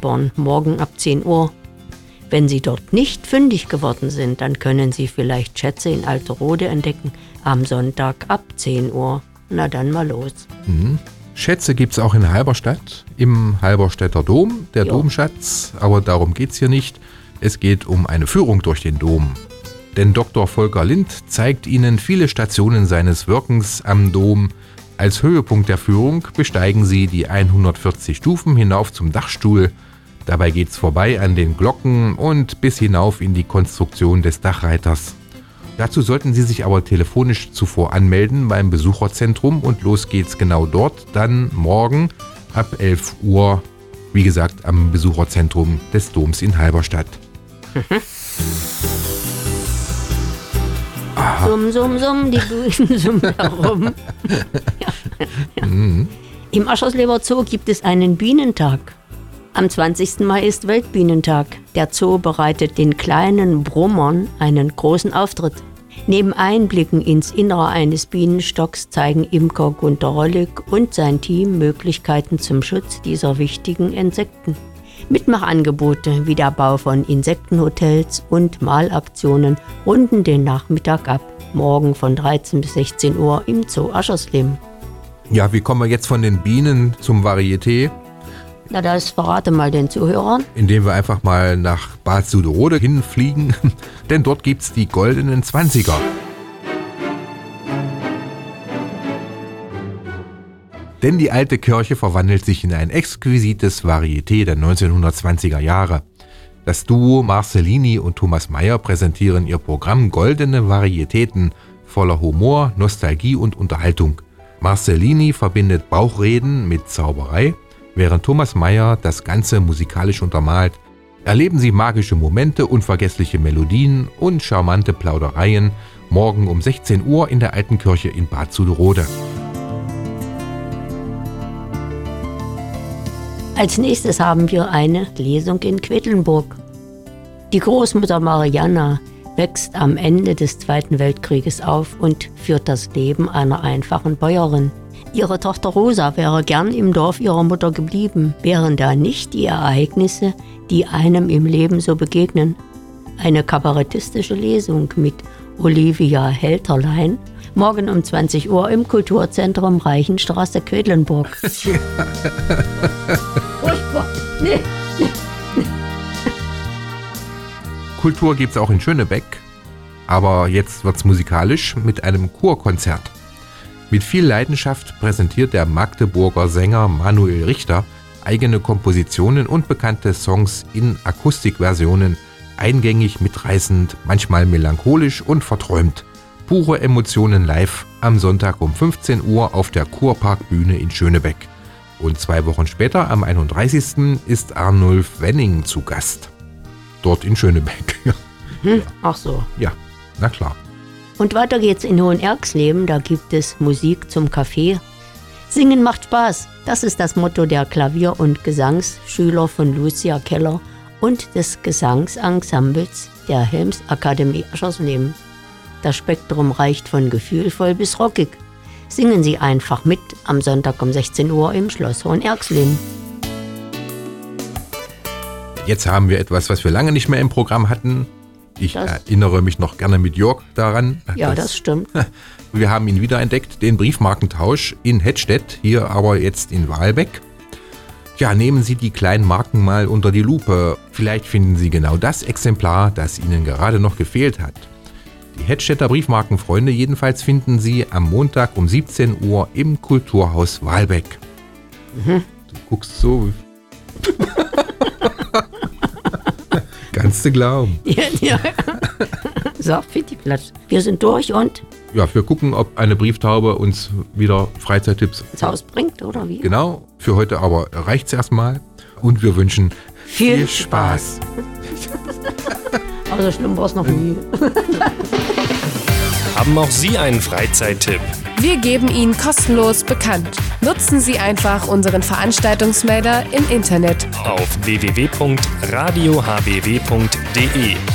Quedlinborn morgen ab 10 Uhr. Wenn Sie dort nicht fündig geworden sind, dann können Sie vielleicht Schätze in Alterode entdecken am Sonntag ab 10 Uhr. Na dann mal los. Schätze gibt es auch in Halberstadt, im Halberstädter Dom, der Domschatz. Aber darum geht es hier nicht. Es geht um eine Führung durch den Dom. Denn Dr. Volker Lind zeigt Ihnen viele Stationen seines Wirkens am Dom. Als Höhepunkt der Führung besteigen Sie die 140 Stufen hinauf zum Dachstuhl. Dabei geht's vorbei an den Glocken und bis hinauf in die Konstruktion des Dachreiters. Dazu sollten Sie sich aber telefonisch zuvor anmelden beim Besucherzentrum und los geht's genau dort, dann morgen ab 11 Uhr, wie gesagt, am Besucherzentrum des Doms in Halberstadt. Summ, summ, summ, die Buchen summen herum. Im Aschersleber Zoo gibt es einen Bienentag. Am 20. Mai ist Weltbienentag. Der Zoo bereitet den kleinen Brummern einen großen Auftritt. Neben Einblicken ins Innere eines Bienenstocks zeigen Imker Gunter Rollig und sein Team Möglichkeiten zum Schutz dieser wichtigen Insekten. Mitmachangebote wie der Bau von Insektenhotels und Malaktionen runden den Nachmittag ab. Morgen von 13 bis 16 Uhr im Zoo Aschersleben. Ja, wie kommen wir jetzt von den Bienen zum Varieté? Na, das verrate mal den Zuhörern. Indem wir einfach mal nach Bad Suderode hinfliegen, denn dort gibt's die goldenen 20er. Denn die alte Kirche verwandelt sich in ein exquisites Varieté der 1920er Jahre. Das Duo Marcellini und Thomas Mayer präsentieren ihr Programm Goldene Varietäten voller Humor, Nostalgie und Unterhaltung. Marcellini verbindet Bauchreden mit Zauberei, während Thomas Mayer das Ganze musikalisch untermalt. Erleben Sie magische Momente, unvergessliche Melodien und charmante Plaudereien morgen um 16 Uhr in der Alten Kirche in Bad Suderode. Als nächstes haben wir eine Lesung in Quedlinburg. Die Großmutter Marianna wächst am Ende des Zweiten Weltkrieges auf und führt das Leben einer einfachen Bäuerin. Ihre Tochter Rosa wäre gern im Dorf ihrer Mutter geblieben, wären da nicht die Ereignisse, die einem im Leben so begegnen. Eine kabarettistische Lesung mit Olivia Helterlein, morgen um 20 Uhr im Kulturzentrum Reichenstraße, Quedlinburg. Furchtbar. Nee. Kultur gibt's auch in Schönebeck, aber jetzt wird's musikalisch mit einem Chorkonzert. Mit viel Leidenschaft präsentiert der Magdeburger Sänger Manuel Richter eigene Kompositionen und bekannte Songs in Akustikversionen, eingängig, mitreißend, manchmal melancholisch und verträumt. Pure Emotionen live am Sonntag um 15 Uhr auf der Kurparkbühne in Schönebeck. Und 2 Wochen später, am 31. ist Arnulf Wenning zu Gast. Dort in Schönebeck. Ach so. Ja, na klar. Und weiter geht's in Hohenerxleben, da gibt es Musik zum Kaffee. Singen macht Spaß, das ist das Motto der Klavier- und Gesangsschüler von Lucia Keller und des Gesangsensembles der Helms-Akademie Aschersleben. Das Spektrum reicht von gefühlvoll bis rockig. Singen Sie einfach mit am Sonntag um 16 Uhr im Schloss Hohenerxleben. Jetzt haben wir etwas, was wir lange nicht mehr im Programm hatten. Ich erinnere mich noch gerne mit Jörg daran. Ja, das stimmt. Wir haben ihn wiederentdeckt, den Briefmarkentausch in Hettstedt, hier aber jetzt in Wahlbeck. Ja, nehmen Sie die kleinen Marken mal unter die Lupe. Vielleicht finden Sie genau das Exemplar, das Ihnen gerade noch gefehlt hat. Die Hettstedter Briefmarkenfreunde jedenfalls finden Sie am Montag um 17 Uhr im Kulturhaus Wahlbeck. Du guckst so. Kannst du glauben. Ja. So, Fittiplatsch. Wir sind durch und? Ja, wir gucken, ob eine Brieftaube uns wieder Freizeittipps ins Haus bringt, oder wie? Genau, für heute aber reicht's erstmal. Und wir wünschen viel Spaß. Also schlimm war's noch nie. Haben auch Sie einen Freizeittipp? Wir geben ihn kostenlos bekannt. Nutzen Sie einfach unseren Veranstaltungsmelder im Internet auf www.radiohbw.de.